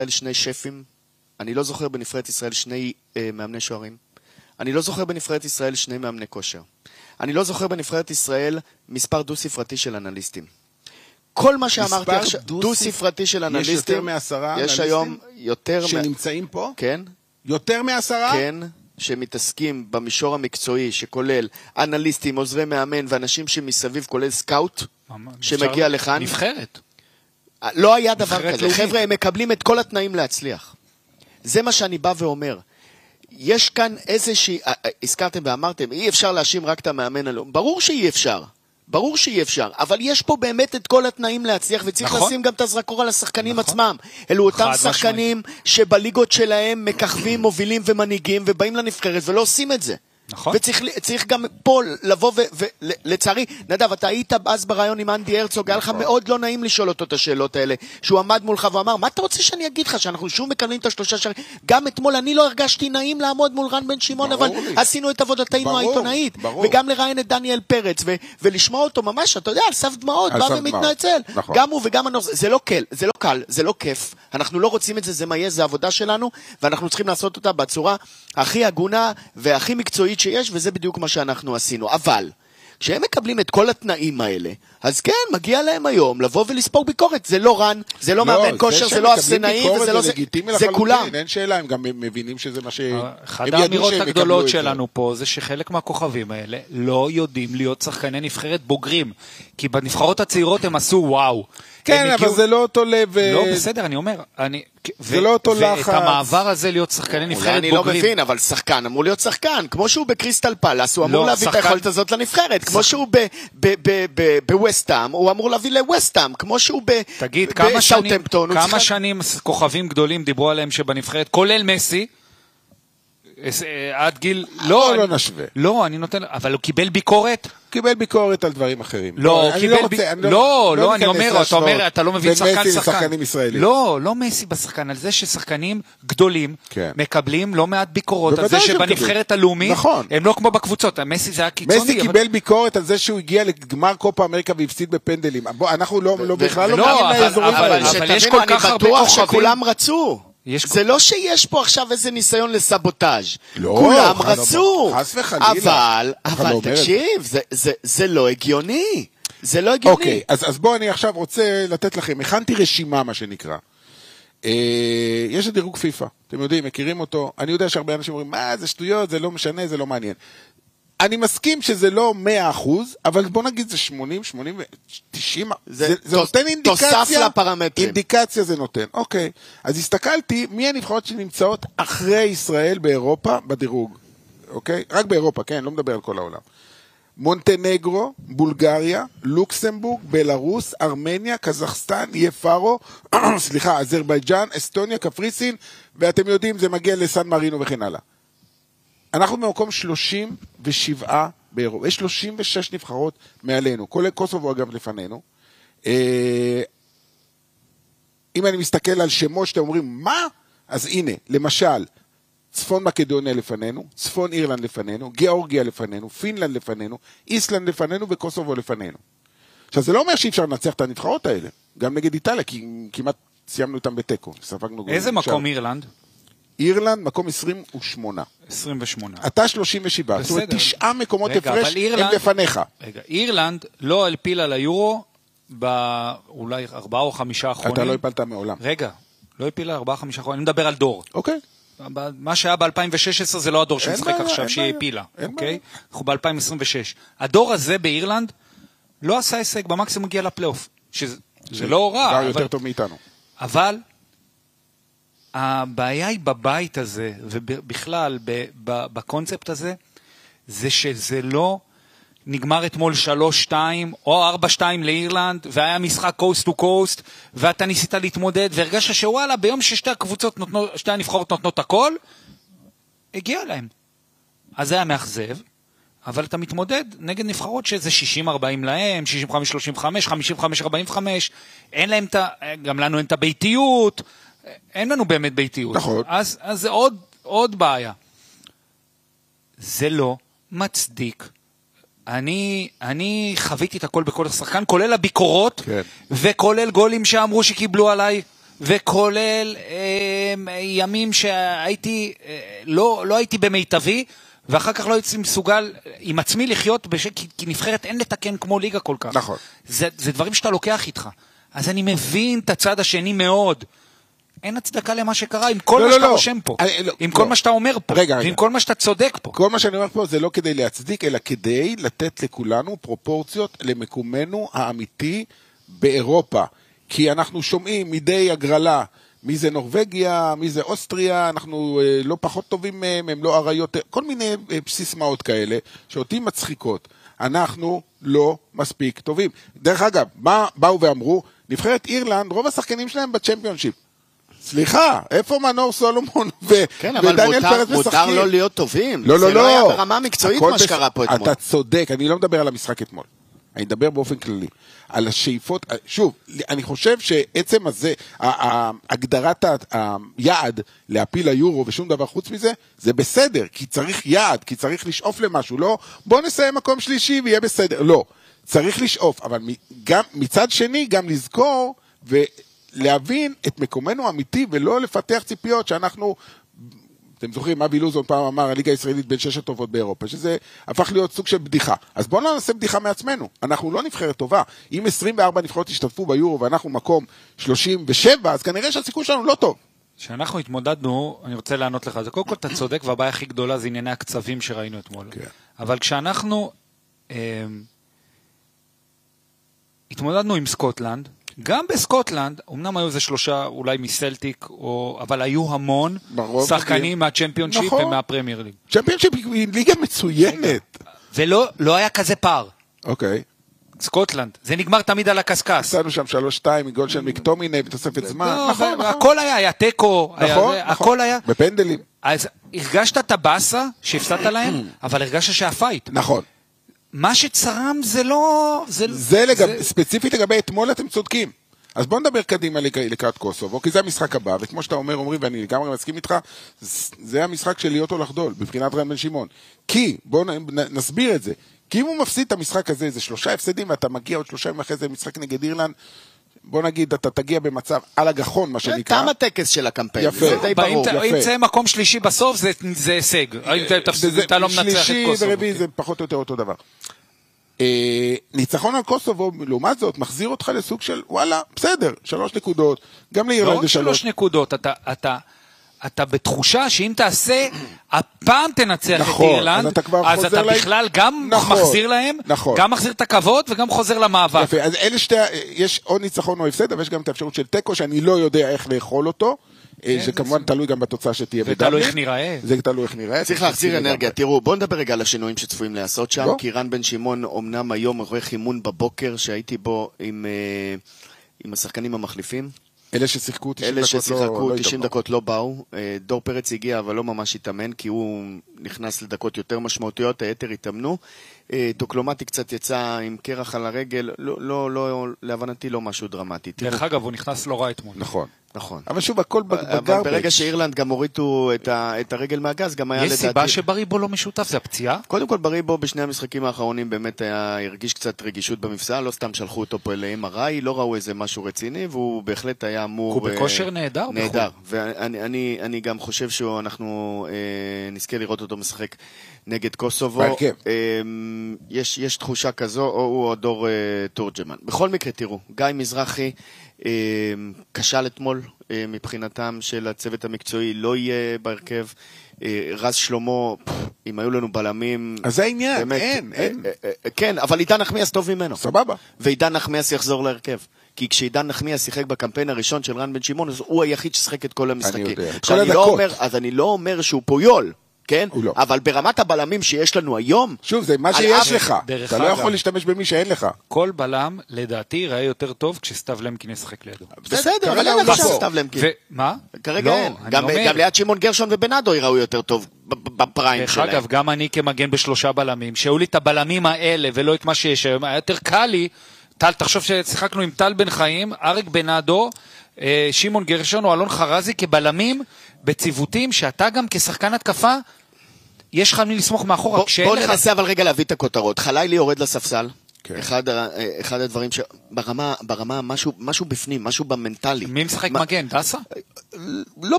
שני שפים, אני לא זוכר בנבחרת ישראל שני מאמני שוערים, אני לא זוכר בנבחרת ישראל שני מאמני כושר, אני לא זוכר בנבחרת ישראל מספר דו-ספרתי של אנליסטים. כל מה שאמרתי עכשיו, דו-ספרתי של אנליסטים, יש יותר מ10 יש היום יותר שנמצאים פה? כן. יותר מ10? כן, שמתעסקים במישור המקצועי, שכולל אנליסטים, עוזרי מאמן ואנשים שמסביב, כולל סקאוט, שמגיע לכאן. נבחרת. לא היה דבר כזה. חבר'ה, הם מקבלים את כל התנאים להצליח. זה מה שאני בא ואומר. יש כאן איזושהי, הזכרתם ואמרתם, אי אפשר להאשים רק את המאמן הלאומי. ברור שאי אפשר. ברור שאי אפשר, אבל יש פה באמת את כל התנאים להצליח, וצריך לשים גם את הזרקור על השחקנים עצמם. אלו אותם שחקנים שבליגות שלהם מככבים, מובילים ומנהיגים, ובאים לנבחרת ולא עושים את זה. נכון. וצריך גם פה לבוא ולצערי, נדב, אתה היית אז ברעיון עם אנדי הרצוג, היה לך מאוד לא נעים לשאול אותו את השאלות האלה, שהוא עמד מולך ואמר, מה אתה רוצה שאני אגיד לך, שאנחנו שוב מקבלים את השלושה שערים? גם אתמול אני לא הרגשתי נעים לעמוד מול רן בן שמעון, אבל עשינו את עבודתנו העיתונאית, וגם לראיין את דניאל פרץ, ולשמוע אותו ממש, אתה יודע, על סף דמעות, בא ומתנצל. גם הוא וגם הנושא, זה לא קל, זה לא כיף, אנחנו לא רוצים את זה, זה מה יהיה, זה עבודה שלנו, ואנחנו צריכים לעשות אותה בצורה הכי הגונה והכי מקצועית שיש, וזה בדיוק מה שאנחנו עשינו. אבל, כשהם מקבלים את כל התנאים האלה, אז כן, מגיע להם היום לבוא ולספור ביקורת. זה לא רן, זה לא מאמן כושר, זה לא אפסנאי, וזה לא... זה כולם. אין שאלה, הם גם מבינים שזה מה ש... אחד האמירות הגדולות שלנו פה, זה שחלק מהכוכבים האלה לא יודעים להיות שחקני נבחרת בוגרים. כי בנבחרות הצעירות הם עשו וואו. כן, אבל זה לא אותו לב... לא, בסדר, אני אומר. זה לא אותו לחץ. ואת המעבר הזה להיות שחקני נבחרת בוגרים. אני לא מבין, אבל שחקן אמור להיות שחקן. כמו שהוא בקריסטל פלאס, הוא אמור להביא את היכולת הזאת לנבחרת. כמו שהוא בווסטהאם, הוא אמור להביא לווסטהאם. כמו שהוא בסאות'המפטון. כמה שנים כוכבים גדולים דיברו עליהם שבנבחרת, כולל מסי, עד גיל... לא נשווה. לא, אני נותן... אבל הוא קיבל ביקורת? קיבל ביקורת על דברים אחרים. לא, אני אומר, אתה לא מבין שחקן. לא מסי בשחקן, על זה ששחקנים גדולים מקבלים לא מעט ביקורות, על זה שבנבחרת הלאומית, הם לא כמו בקבוצות, מסי זה היה קיצוני. מסי קיבל ביקורת על זה שהוא הגיע לגמר קופה אמריקה והפסיד בפנדלים. אנחנו בכלל לא מאמין לאזורים האלה. אבל יש כל כך הרבה כוכבים. שכולם רצו. זה לא שיש פה עכשיו איזה ניסיון לסבוטאז'. כולם רצו. אבל תקשיב, זה לא הגיוני. זה לא הגיוני. אוקיי, אז בואו אני עכשיו רוצה לתת לכם, הכנתי רשימה מה שנקרא. יש את דירוג פיפה, אתם יודעים, מכירים אותו. אני יודע שהרבה אנשים אומרים, מה זה שטויות, זה לא משנה, זה לא מעניין. אני מסכים שזה לא 100%, אבל בוא נגיד זה 80, 80, 90, זה נותן אינדיקציה. תוסף לפרמטרים. אינדיקציה זה נותן. אוקיי. אז הסתכלתי מי הנבחרות שנמצאות אחרי ישראל באירופה בדירוג. אוקיי? רק באירופה, כן, לא מדבר על כל העולם. מונטנגרו, בולגריה, לוקסמבורג, בלרוס, ארמניה, קזחסטן, יפרו, אזרבייג'אן, אסטוניה, קפריסין, ואתם יודעים, זה מגיע לסן מרינו וכן הלאה. אנחנו במקום 37 באירופה, יש 36 נבחרות מעלינו, כולל קוסובו אגב לפנינו. אם אני מסתכל על שמות שאתם אומרים, מה? אז הנה, למשל, צפון מקדוניה לפנינו, צפון אירלנד לפנינו, גיאורגיה לפנינו, פינלנד לפנינו, איסלנד לפנינו וקוסובו לפנינו. עכשיו, זה לא אומר שאי אפשר לנצח את הנבחרות האלה, גם נגד איטליה, כי כמעט סיימנו אותם בטקו. איזה מקום אירלנד? אירלנד, מקום 28. 28. אתה 37. זאת אומרת, 9 מקומות הפרש הם לפניך. רגע, אירלנד לא הלפילה ליורו באולי 4 או 5 האחרונים. אתה לא הפלת מעולם. רגע, לא הפילה 4 או 5 האחרונים. אני מדבר על דור. אוקיי. מה שהיה ב-2016 זה לא הדור שמשחק עכשיו, שהיא הפילה. אוקיי? אנחנו ב-2026. הדור הזה באירלנד לא עשה הישג, במקסימום הגיע לפלייאוף. שזה לא רע. כבר יותר טוב מאיתנו. אבל הבעיה היא בבית הזה, ובכלל בקונספט הזה, זה שזה לא נגמר אתמול 3-2 או 4-2 לאירלנד, והיה משחק קוסט טו קוסט, ואתה ניסית להתמודד, והרגשת שוואלה, ביום ששתי הקבוצות נותנות, שתי הנבחרות נותנות הכל, הגיע להם. אז זה היה מאכזב, אבל אתה מתמודד נגד נבחרות שזה 60-40 להם, 65-35, 55-45, אין להם גם לנו אין את הביתיות, אין לנו באמת ביתיות. נכון. אז זה עוד בעיה. זה לא מצדיק. אני חוויתי את הכל בכל השחקן, כולל הביקורות, כן. וכולל גולים שאמרו שקיבלו עליי, וכולל ימים שהייתי, לא הייתי במיטבי, ואחר כך לא הייתי מסוגל עם עצמי לחיות, כי נבחרת אין לתקן כמו ליגה כל כך. נכון. זה דברים שאתה לוקח איתך. אז אני מבין את הצד השני מאוד. אין הצדקה למה שקרה, עם כל מה שאתה רושם פה. עם כל מה שאתה אומר פה. ועם כל מה שאתה צודק פה. כל מה שאני אומר פה זה לא כדי להצדיק, אלא כדי לתת לכולנו פרופורציות למקומנו האמיתי באירופה. כי אנחנו שומעים מדי הגרלה, מי זה נורווגיה, מי זה אוסטריה, אנחנו לא פחות טובים מהם, הם לא עריות, כל מיני סיסמאות כאלה, שאותי מצחיקות. אנחנו לא מספיק טובים. דרך אגב, מה באו ואמרו? נבחרת אירלנד, רוב השחקנים שלהם בצ'מפיונשיפ. סליחה, איפה מנור סולומון כן, אבל מותר לא להיות טובים. לא, זה לא היה ברמה מקצועית מה שקרה פה אתמול. אתה צודק, אני לא מדבר על המשחק אתמול. אני מדבר באופן כללי. על השאיפות, שוב, אני חושב שעצם הזה, הגדרת היעד להפיל ליורו ושום דבר חוץ מזה, זה בסדר, כי צריך יעד, כי צריך לשאוף למשהו, לא, בוא נסיים מקום שלישי ויהיה בסדר, לא, צריך לשאוף, אבל גם, מצד שני גם לזכור ולהבין את מקומנו האמיתי ולא לפתח ציפיות שאנחנו, אתם זוכרים, אבי לוזון פעם אמר, הליגה הישראלית בין 6 הטובות באירופה, שזה הפך להיות סוג של בדיחה. אז בואו לא נעשה בדיחה מעצמנו. אנחנו לא נבחרת טובה. אם 24 נבחרות השתתפו ביורו ואנחנו מקום 37, אז כנראה שהסיכוי שלנו לא טוב. כשאנחנו התמודדנו, אני רוצה לענות לך, זה קודם כל אתה צודק, והבעיה הכי גדולה זה ענייני הקצבים שראינו אתמול. כן. אבל כשאנחנו התמודדנו עם סקוטלנד, גם בסקוטלנד, אמנם היו זה 3 אולי מסלטיק, אבל היו המון שחקנים מהצ'מפיונשיפ ומהפרמייר ליג. צ'מפיונשיפ היא ליגה מצוינת. ולא היה כזה פער. אוקיי. סקוטלנד, זה נגמר תמיד על הקסקס. עשינו שם 3-2 מגול של מקטומיני בתוספת זמן. נכון, הכל היה טקו, הכל היה. בפנדלים. אז הרגשת את הבאסה שהפסדת להם, אבל הרגשת שהפייט. נכון. מה שצרם זה לא... ספציפית לגבי אתמול אתם צודקים. אז בואו נדבר קדימה לקראת קוסובו, כי זה המשחק הבא, וכמו שאתה אומר, ואני לגמרי מסכים איתך, זה המשחק של להיות או לחדול, בבחינת רן בן שמעון. כי, בואו נסביר את זה, כי אם הוא מפסיד את המשחק הזה, זה 3 הפסדים, ואתה מגיע עוד 3 ימים אחרי זה למשחק נגד אירלנד, בוא נגיד, אתה תגיע במצב על הגחון, מה שנקרא. תם הטקס של הקמפיין, יפה, זה די ברור. אם זה מקום שלישי בסוף, זה הישג. אתה לא מנצח את שלישי קוסובו. ורביעי זה פחות או יותר אותו דבר. ניצחון על קוסובו, לעומת זאת, מחזיר אותך לסוג של, וואלה, בסדר, 3 נקודות, גם לאירלנד לא 3 נקודות, אתה בתחושה שאם תעשה, הפעם תנצח את אירלנד, אז אתה בכלל גם מחזיר להם, גם מחזיר את הכבוד וגם חוזר למאבק. יפה, אז אלה יש עוד ניצחון או הפסד, אבל יש גם את האפשרות של טקו, שאני לא יודע איך לאכול אותו, זה כמובן תלוי גם בתוצאה שתהיה בדאבלי. ותלוי איך נראה. זה תלוי איך נראה. צריך להחזיר אנרגיה. תראו, בואו נדבר רגע על השינויים שצפויים לעשות שם, כי רן בן שמעון אומנם היום עורך אימון בבוקר שהייתי בו עם השחקנים המחליפים. אלה ששיחקו 90 דקות לא באו. דור פרץ הגיע אבל לא ממש התאמן, כי הוא נכנס לדקות יותר משמעותיות, היתר התאמנו. טוקלומטי קצת יצא עם קרח על הרגל, לא, להבנתי לא משהו דרמטי. דרך אגב, הוא נכנס לא רע אתמול. נכון. אבל שוב, הכל בגרבג'. אבל ברגע שאירלנד גם הורידו את הרגל מהגז, גם היה לדעתי... יש סיבה שבריבו לא משותף, זה הפציעה? קודם כל, בריבו בשני המשחקים האחרונים באמת הרגיש קצת רגישות במפסע, לא סתם שלחו אותו פה ל-MRI, לא ראו איזה משהו רציני, והוא בהחלט היה אמור... הוא בכושר נהדר. נהדר, ואני גם חושב שאנחנו נזכה לראות אותו משחק נגד קוסובו. יש תחושה כזו, או הוא או דור תורג'מן. בכל מקרה, תראו, גיא מזרחי כשל אתמול מבחינתם של הצוות המקצועי, לא יהיה בהרכב. רז שלמה, אם היו לנו בלמים... אז זה העניין, אין. כן, אבל עידן נחמיאס טוב ממנו. סבבה. ועידן נחמיאס יחזור להרכב. כי כשעידן נחמיאס שיחק בקמפיין הראשון של רן בן שמעון, הוא היחיד ששחק את כל המשחקים. אז אני לא אומר שהוא פויול. כן? אבל ברמת הבלמים שיש לנו היום... שוב, זה מה שיש לך. אתה לא יכול להשתמש במי שאין לך. כל בלם, לדעתי, ראה יותר טוב כשסטב למקין ישחק לידו. בסדר, אבל אין לך סטב למקין. מה? כרגע אין. גם ליד שמעון גרשון ובנאדו יראו יותר טוב בפריים שלהם. דרך אגב, גם אני כמגן ב3 בלמים, שהיו לי את הבלמים האלה ולא את מה שיש היום, היה יותר קל לי, תחשוב ששיחקנו עם טל בן חיים, אריק בנאדו, שמעון גרשון או אלון חרזי כבלמים בציוותים שאתה גם כשחקן התקפה יש לך מי לסמוך מאחורה. בוא ננסה אבל רגע להביא את הכותרות. חלילי יורד לספסל, כן. אחד הדברים ברמה משהו בפנים, משהו במנטלי. מי משחק מגן? דסה? לא